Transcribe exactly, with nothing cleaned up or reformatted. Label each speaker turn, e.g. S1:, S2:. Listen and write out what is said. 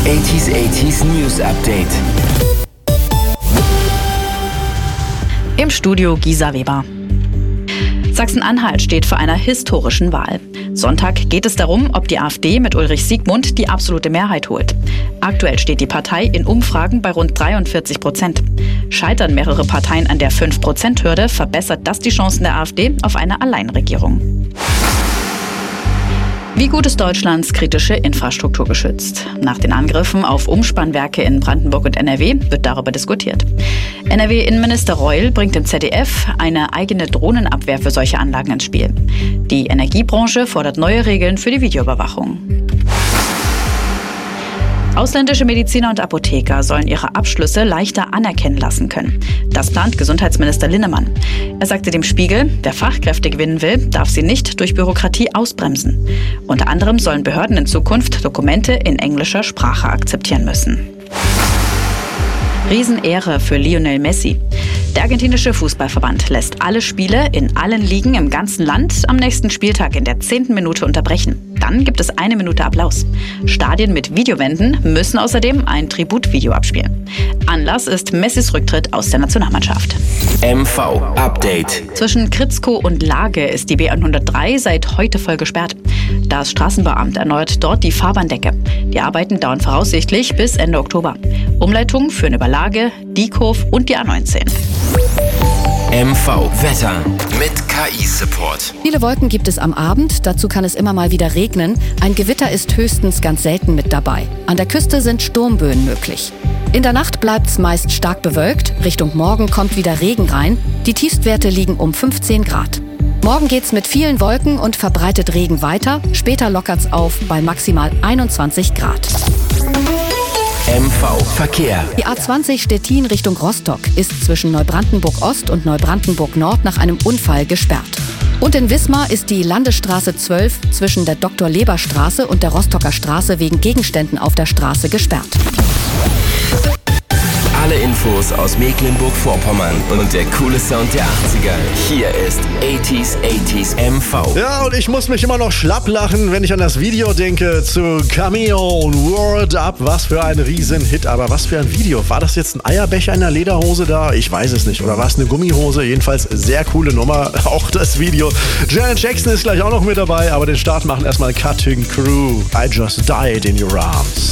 S1: achtziger achtziger News Update.
S2: Im Studio Gisa Weber. Sachsen-Anhalt steht vor einer historischen Wahl. Sonntag geht es darum, ob die AfD mit Ulrich Siegmund die absolute Mehrheit holt. Aktuell steht die Partei in Umfragen bei rund dreiundvierzig Prozent. Scheitern mehrere Parteien an der fünf Prozent Hürde, verbessert das die Chancen der AfD auf eine Alleinregierung. Wie gut ist Deutschlands kritische Infrastruktur geschützt? Nach den Angriffen auf Umspannwerke in Brandenburg und N R W wird darüber diskutiert. N R W-Innenminister Reul bringt im Z D F eine eigene Drohnenabwehr für solche Anlagen ins Spiel. Die Energiebranche fordert neue Regeln für die Videoüberwachung. Ausländische Mediziner und Apotheker sollen ihre Abschlüsse leichter anerkennen lassen können. Das plant Gesundheitsminister Linnemann. Er sagte dem Spiegel, wer Fachkräfte gewinnen will, darf sie nicht durch Bürokratie ausbremsen. Unter anderem sollen Behörden in Zukunft Dokumente in englischer Sprache akzeptieren müssen. Riesenehre für Lionel Messi. Der argentinische Fußballverband lässt alle Spiele in allen Ligen im ganzen Land am nächsten Spieltag in der zehnten Minute unterbrechen. Dann gibt es eine Minute Applaus. Stadien mit Videowänden müssen außerdem ein Tributvideo abspielen. Anlass ist Messis Rücktritt aus der Nationalmannschaft.
S1: M V Update.
S2: Zwischen Kritzkow und Lage ist die B hundertdrei seit heute voll gesperrt. Das Straßenbauamt erneuert dort die Fahrbahndecke. Die Arbeiten dauern voraussichtlich bis Ende Oktober. Umleitungen führen über Lage, Diekhof und die A neunzehn.
S1: M V Wetter mit K I-Support.
S3: Viele Wolken gibt es am Abend, dazu kann es immer mal wieder regnen. Ein Gewitter ist höchstens ganz selten mit dabei. An der Küste sind Sturmböen möglich. In der Nacht bleibt es meist stark bewölkt, Richtung Morgen kommt wieder Regen rein. Die Tiefstwerte liegen um fünfzehn Grad. Morgen geht's mit vielen Wolken und verbreitet Regen weiter, später lockert's auf bei maximal einundzwanzig Grad.
S1: M V Verkehr.
S3: Die A zwanzig Stettin Richtung Rostock ist zwischen Neubrandenburg Ost und Neubrandenburg Nord nach einem Unfall gesperrt. Und in Wismar ist die Landesstraße zwölf zwischen der Doktor-Leber-Straße und der Rostocker Straße wegen Gegenständen auf der Straße gesperrt.
S1: Alle Infos aus Mecklenburg-Vorpommern und der coole Sound der achtziger. Hier ist achtziger achtziger M V.
S4: Ja, und ich muss mich immer noch schlapp lachen, wenn ich an das Video denke zu Cameo und Word Up. Was für ein Riesenhit, aber was für ein Video. War das jetzt ein Eierbecher in der Lederhose da? Ich weiß es nicht. Oder war es eine Gummihose? Jedenfalls sehr coole Nummer, auch das Video. Janet Jackson ist gleich auch noch mit dabei, aber den Start machen erstmal Cutting Crew. I just died in your arms.